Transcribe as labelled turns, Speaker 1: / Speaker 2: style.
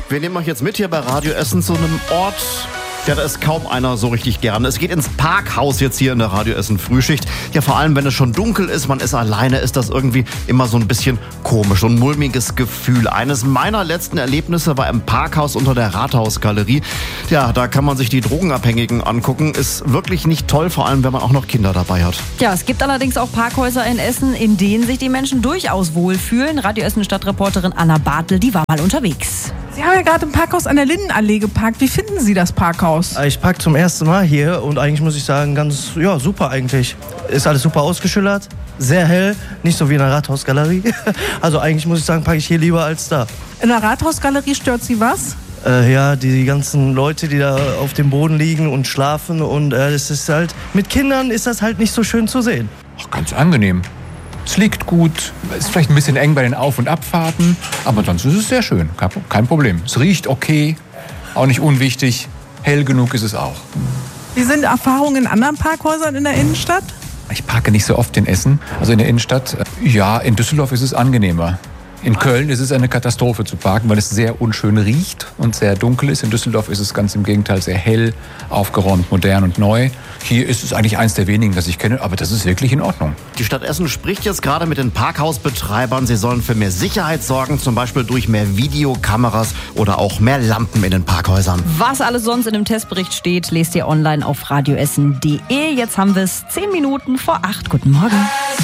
Speaker 1: Wir nehmen euch jetzt mit hier bei Radio Essen zu einem Ort, ja, da ist kaum einer so richtig gerne. Es geht ins Parkhaus jetzt hier in der Radio Essen Frühschicht. Ja, vor allem, wenn es schon dunkel ist, man ist alleine, ist das irgendwie immer so ein bisschen komisch und mulmiges Gefühl. Eines meiner letzten Erlebnisse war im Parkhaus unter der Rathausgalerie. Ja, da kann man sich die Drogenabhängigen angucken. Ist wirklich nicht toll, vor allem, wenn man auch noch Kinder dabei hat.
Speaker 2: Ja, es gibt allerdings auch Parkhäuser in Essen, in denen sich die Menschen durchaus wohlfühlen. Radio Essen Stadtreporterin Anna Bartel, die war mal unterwegs.
Speaker 3: Sie haben ja gerade im Parkhaus an der Lindenallee geparkt. Wie finden Sie das Parkhaus?
Speaker 4: Ich parke zum ersten Mal hier und eigentlich muss ich sagen, ganz super eigentlich. Ist alles super ausgeschildert, sehr hell, nicht so wie in der Rathausgalerie. Also eigentlich muss ich sagen, parke ich hier lieber als da.
Speaker 3: In der Rathausgalerie stört Sie was?
Speaker 4: Ja, die ganzen Leute, die da auf dem Boden liegen und schlafen und es ist halt, mit Kindern ist das halt nicht so schön zu sehen.
Speaker 5: Ach, ganz angenehm. Es liegt gut, ist vielleicht ein bisschen eng bei den Auf- und Abfahrten, aber ansonsten ist es sehr schön, kein Problem. Es riecht okay, auch nicht unwichtig, hell genug ist es auch.
Speaker 3: Wie sind Erfahrungen in anderen Parkhäusern in der Innenstadt?
Speaker 5: Ich parke nicht so oft in Essen, also in der Innenstadt. Ja, in Düsseldorf ist es angenehmer. In Köln ist es eine Katastrophe zu parken, weil es sehr unschön riecht und sehr dunkel ist. In Düsseldorf ist es ganz im Gegenteil sehr hell, aufgeräumt, modern und neu. Hier ist es eigentlich eins der wenigen, das ich kenne, aber das ist wirklich in Ordnung.
Speaker 1: Die Stadt Essen spricht jetzt gerade mit den Parkhausbetreibern. Sie sollen für mehr Sicherheit sorgen, zum Beispiel durch mehr Videokameras oder auch mehr Lampen in den Parkhäusern.
Speaker 2: Was alles sonst in dem Testbericht steht, lest ihr online auf radioessen.de. Jetzt haben wir es 10 Minuten vor 8. Guten Morgen.